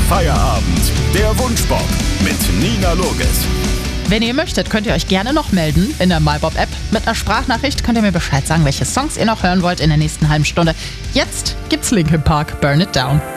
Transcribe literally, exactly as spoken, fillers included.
Feierabend. Der Wunschbob mit Nina Loges. Wenn ihr möchtet, könnt ihr euch gerne noch melden in der MyBob-App. Mit einer Sprachnachricht könnt ihr mir Bescheid sagen, welche Songs ihr noch hören wollt in der nächsten halben Stunde. Jetzt gibt's Linkin Park, Burn It Down.